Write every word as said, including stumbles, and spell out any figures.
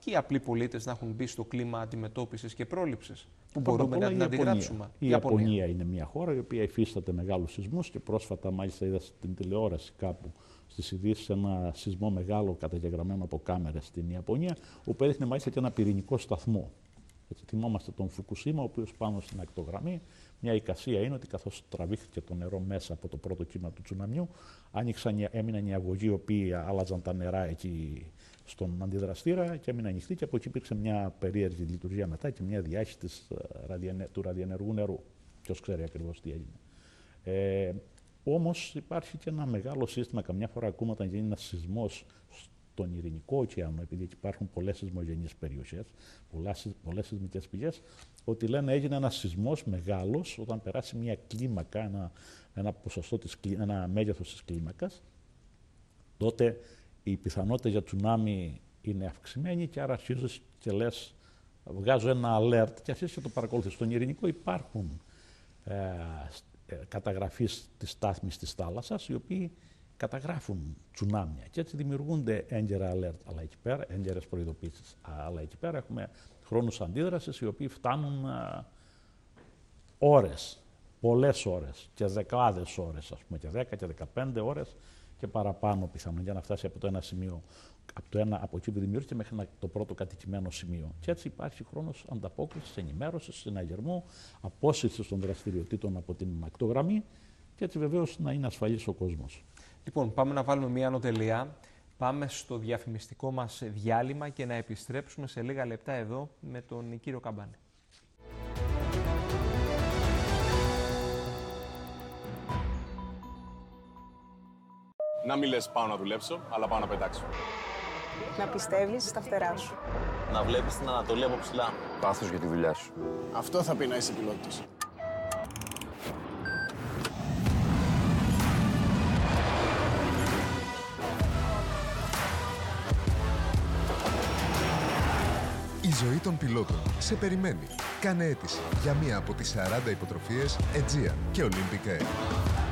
και οι απλοί πολίτες να έχουν μπει στο κλίμα αντιμετώπισης και πρόληψης, που Πρώτα μπορούμε να την αντιγράψουμε? Η Ιαπωνία. Ιαπωνία είναι μια χώρα η οποία υφίσταται μεγάλους σεισμούς και πρόσφατα, μάλιστα, είδα στην τηλεόραση κάπου στις ειδήσεις ένα σεισμό μεγάλο καταγεγραμμένο από κάμερες στην Ιαπωνία, όπου έδειχνε μάλιστα και ένα πυρηνικό σταθμό. Έτσι, θυμόμαστε τον Φουκουσίμα, ο οποίος πάνω στην ακτογραμμή, μια εικασία είναι ότι καθώς τραβήχθηκε το νερό μέσα από το πρώτο κύμα του τσουναμιού, άνοιξαν, έμειναν οι αγωγοί οι οποίοι άλλαζαν τα νερά εκεί στον αντιδραστήρα και έμεινε ανοιχτή, και από εκεί υπήρξε μια περίεργη λειτουργία μετά και μια διάχυση της, του ραδιενεργού νερού. Ποιος ξέρει ακριβώς τι έγινε. Ε, όμως υπάρχει και ένα μεγάλο σύστημα, καμιά φορά ακούμε όταν γίνει ένας σεισμός στον Ειρηνικό ωκεανό, επειδή εκεί υπάρχουν πολλές σεισμογενείς περιοχές, πολλές σεισμικές πηγές, ότι λένε έγινε ένας σεισμός μεγάλος όταν περάσει μια κλίμακα, ένα, ένα, ποσοστό της, ένα μέγεθος της κλίμακας, τότε η πιθανότητα για τσουνάμι είναι αυξημένη και άρα αρχίζεις και λες, βγάζω ένα alert και αρχίζεις και το παρακολουθείς. Στον Ειρηνικό υπάρχουν ε, καταγραφείς της στάθμης της θάλασσας, οι οποίοι καταγράφουν τσουνάμια και έτσι δημιουργούνται έγκαιρα alert, αλλά εκεί πέρα, έγκαιρες προειδοποίησεις. Αλλά εκεί πέρα έχουμε χρόνους αντίδρασης οι οποίοι φτάνουν α, ώρες, πολλές ώρες και δεκάδες ώρες, ας πούμε, και δέκα και δεκαπέντε ώρες και παραπάνω πιθανόν, για να φτάσει από το ένα σημείο, από, το ένα, από εκεί που δημιουργείται μέχρι το πρώτο κατοικημένο σημείο. Και έτσι υπάρχει χρόνος ανταπόκρισης, ενημέρωσης, συναγερμού, απόσυρσης των δραστηριοτήτων από την ακτογραμμή και έτσι βεβαίως να είναι ασφαλής ο κόσμος. Λοιπόν, πάμε να βάλουμε μία ανωτελεία. Πάμε στο διαφημιστικό μας διάλειμμα και να επιστρέψουμε σε λίγα λεπτά εδώ με τον κύριο Καμπάνη. Να μην λες πάω να δουλέψω, αλλά πάω να πετάξω. Να πιστεύεις στα φτερά σου. Να βλέπεις την Ανατολή από ψηλά. Πάθος για τη δουλειά σου. Αυτό θα πει να είσαι πιλότος. Η ζωή των πιλότων σε περιμένει. Κάνε αίτηση για μία από τις σαράντα υποτροφίες Aegean και Olympic Air.